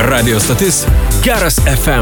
Radio stotis Geras FM.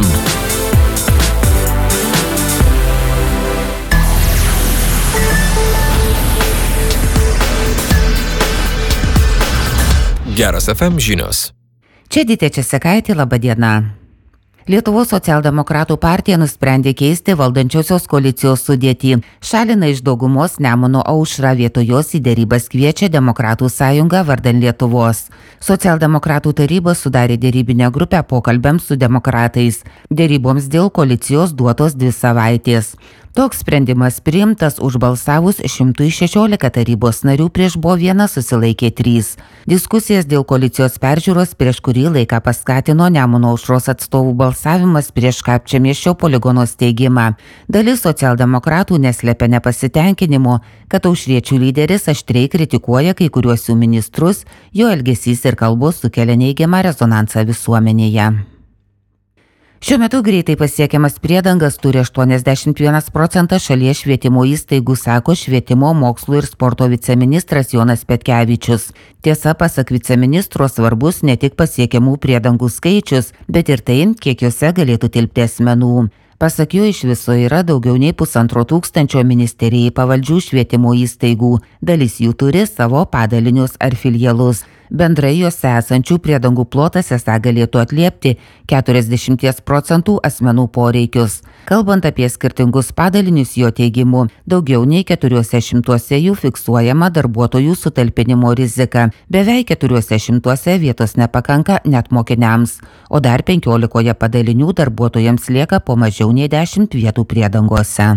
Geras FM žinios. Čia Dytė Česekaitė, laba diena. Lietuvos socialdemokratų partija nusprendė keisti valdančiosios koalicijos sudėtį. Šalina iš daugumos Nemuno Aušrą, vietoj jos į dėrybas kviečia Demokratų sąjungą vardan Lietuvos. Socialdemokratų taryba sudarė dėrybinę grupę pokalbiams su demokratais. Dėryboms dėl koalicijos duotos 2 savaitės. Toks sprendimas priimtas užbalsavus 116 tarybos narių, prieš buvo 1, susilaikė 3. Diskusijas dėl koalicijos peržiūros prieš kurį laiką paskatino Nemuno Aušros atstovų balsavimas prieš Kapčiamiesčio poligono steigimą. Dalis socialdemokratų neslepia nepasitenkinimo, kad aušriečių lyderis aštriai kritikuoja kai kuriuos jų ministrus, jo elgesys ir kalbos sukelia neigiamą rezonansą visuomenėje. Šiuo metu greitai pasiekiamas priedangas turi 81% šalies švietimo įstaigų, sako švietimo, mokslo ir sporto viceministras Jonas Petkevičius. Tiesa, pasak viceministro, svarbus ne tik pasiekiamų priedangų skaičius, bet ir tai, kiek juose galėtų tilpti asmenų. Pasak jo, iš viso yra daugiau nei 1500 ministerijai pavaldžių švietimo įstaigų. Dalis jų turi savo padalinius ar filialus. Bendrai juose esančių priedangų plotas esą galėtų atliepti 40% asmenų poreikius. Kalbant apie skirtingus padalinius, jo teigimu, daugiau nei 400 jų fiksuojama darbuotojų sutalpinimo rizika. Beveik 400 vietos nepakanka net mokiniams, o dar 15 padalinių darbuotojams lieka po mažiau nei 10 vietų priedangose.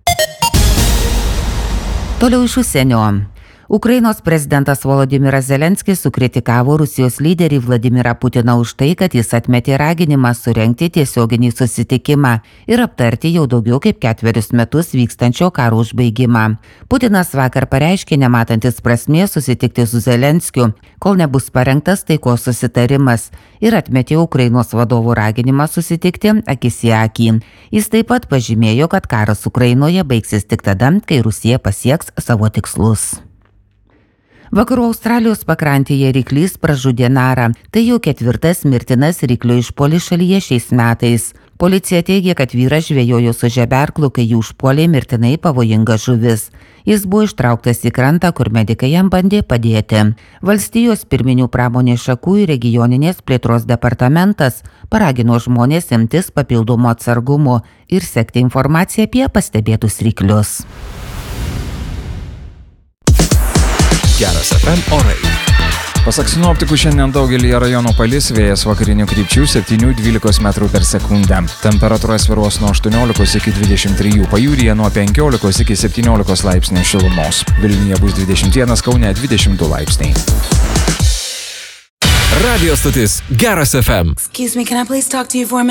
Toliau iš užsienio. Ukrainos prezidentas Volodymyras Zelenskis sukritikavo Rusijos lyderį Vladimirą Putiną už tai, kad jis atmetė raginimą surengti tiesioginį susitikimą ir aptarti jau daugiau kaip 4 metus vykstančio karo užbaigimą. Putinas vakar pareiškė nematantis prasmės susitikti su Zelenskiu, kol nebus parengtas taikos susitarimas, ir atmetė Ukrainos vadovų raginimą susitikti akis į akį. Jis taip pat pažymėjo, kad karas Ukrainoje baigsis tik tada, kai Rusija pasieks savo tikslus. Vakarų Australijos pakrantėje ryklys pražudė narą. Tai jau 4. mirtinas ryklio išpuolis šalyje šiais metais. Policija teigia, kad vyras žvejojo su žeberklu, kai jį užpuolė mirtinai pavojinga žuvis. Jis buvo ištrauktas į krantą, kur medikai jam bandė padėti. Valstijos pirminių pramonės šakų ir regioninės plėtros departamentas paragino žmonės imtis papildomo atsargumo ir sekti informaciją apie pastebėtus ryklius. Geras FM orai. Pasak sinoptikų, šiandien daugelį rajonų palis, vėjas vakarinių krypčių 7–12 metrų per sekundę. Temperatūra svyruos nuo 18 iki 23, pajūryje nuo 15 iki 17 laipsnių šilumos. Vilniuje bus 21, Kaune 22 laipsniai. Radio stotis Geras FM. Excuse me, can I please talk to you for a minute?